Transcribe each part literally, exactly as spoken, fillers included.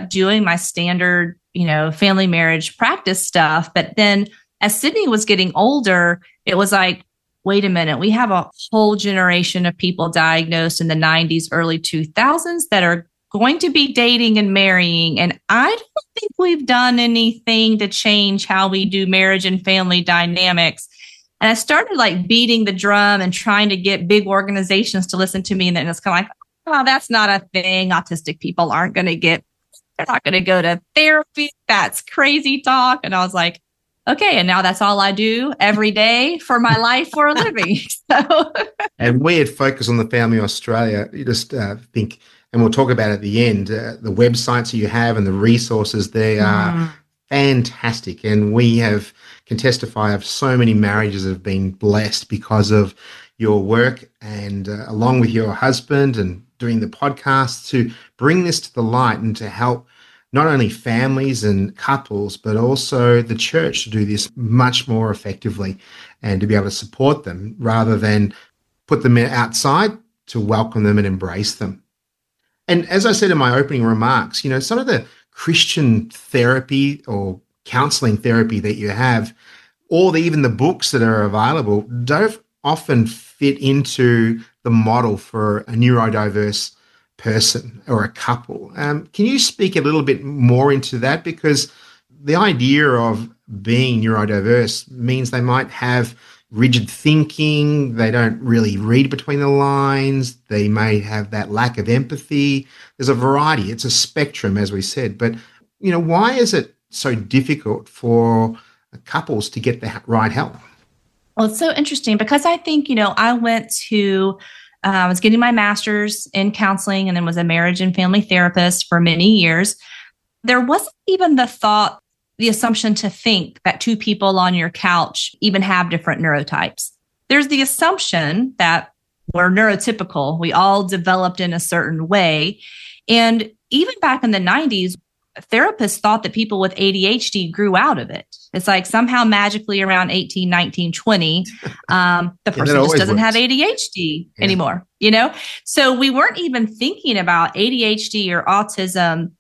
kept doing my standard, you know, family marriage practice stuff. But then as Sydney was getting older, it was like, wait a minute, we have a whole generation of people diagnosed in the nineties, early two thousands that are going to be dating and marrying. And I don't think we've done anything to change how we do marriage and family dynamics. And I started like beating the drum and trying to get big organizations to listen to me. And then it's kind of like, oh, that's not a thing. Autistic people aren't going to get, they're not going to go to therapy. That's crazy talk. And I was like, okay. And now that's all I do every day for my life for a living. So, and we at Focus on the Family Australia, you just uh, think, and we'll talk about at the end, uh, the websites you have and the resources, they are mm. fantastic. And we have can testify of so many marriages that have been blessed because of your work and uh, along with your husband and doing the podcast to bring this to the light and to help not only families and couples, but also the church to do this much more effectively and to be able to support them rather than put them outside, to welcome them and embrace them. And as I said in my opening remarks, you know, some of the Christian therapy or counseling therapy that you have, or the, even the books that are available, don't often fit into the model for a neurodiverse person or a couple. Um, can you speak a little bit more into that? Because the idea of being neurodiverse means they might have rigid thinking, they don't really read between the lines, they may have that lack of empathy. There's a variety, it's a spectrum, as we said. But, you know, why is it so difficult for couples to get the right help? Well, it's so interesting because I think, you know, I went to Uh, I was getting my master's in counseling and then was a marriage and family therapist for many years. There wasn't even the thought, the assumption to think that two people on your couch even have different neurotypes. There's the assumption that we're neurotypical. We all developed in a certain way. And even back in the nineties, therapists thought that people with A D H D grew out of it. It's like somehow magically around eighteen, nineteen, twenty, um, the person just doesn't works. have A D H D yeah. anymore, you know? So we weren't even thinking about A D H D or autism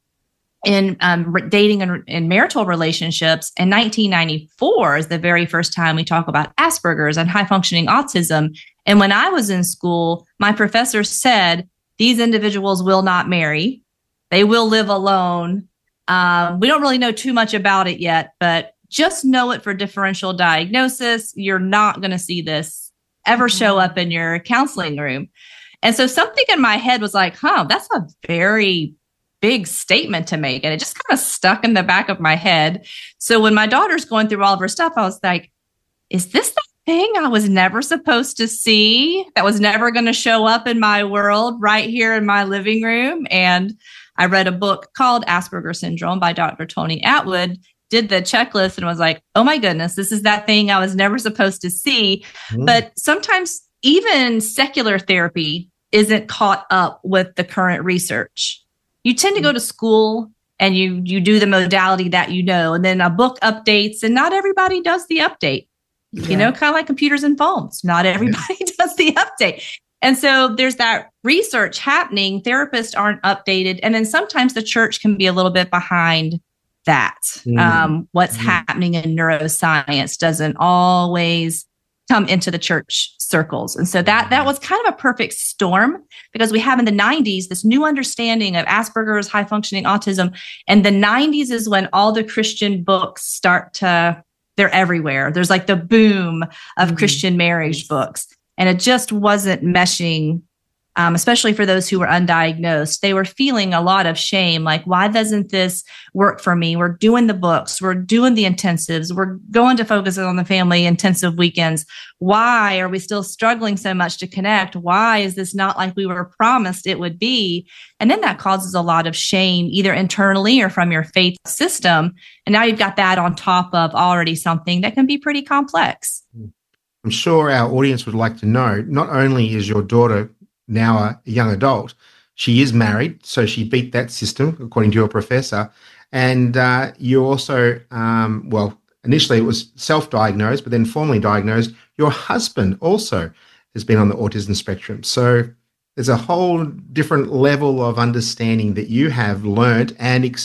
in um, dating and, and marital relationships. And nineteen ninety-four is the very first time we talk about Asperger's and high functioning autism. And when I was in school, my professor said, these individuals will not marry. They will live alone. Um, we don't really know too much about it yet, but just know it for differential diagnosis. You're not going to see this ever show up in your counseling room. And so something in my head was like, huh, that's a very big statement to make. And it just kind of stuck in the back of my head. So when my daughter's going through all of her stuff, I was like, is this the thing I was never supposed to see? That was never going to show up in my world right here in my living room. And I read a book called Asperger's Syndrome by Doctor Tony Atwood, did the checklist and was like, oh my goodness, this is that thing I was never supposed to see. Mm. But sometimes even secular therapy isn't caught up with the current research. You tend to go to school and you you do the modality that you know, and then a book updates and not everybody does the update. Yeah. You know, kind of like computers and phones. Not everybody yeah. does the update. And so there's that research happening. Therapists aren't updated. And then sometimes the church can be a little bit behind that. Mm. Um, what's mm. happening in neuroscience doesn't always come into the church circles. And so that that was kind of a perfect storm because we have in the nineties this new understanding of Asperger's, high functioning autism. And the nineties is when all the Christian books start to, they're everywhere. There's like the boom of mm. Christian marriage books. And it just wasn't meshing, um, especially for those who were undiagnosed. They were feeling a lot of shame, like, why doesn't this work for me? We're doing the books, we're doing the intensives, we're going to focus on the family intensive weekends. Why are we still struggling so much to connect? Why is this not like we were promised it would be? And then that causes a lot of shame, either internally or from your faith system. And now you've got that on top of already something that can be pretty complex. I'm sure our audience would like to know, not only is your daughter now a young adult, she is married, so she beat that system, according to your professor. And uh, you also, um, well, initially it was self-diagnosed, but then formally diagnosed. Your husband also has been on the autism spectrum. So there's a whole different level of understanding that you have learned and experienced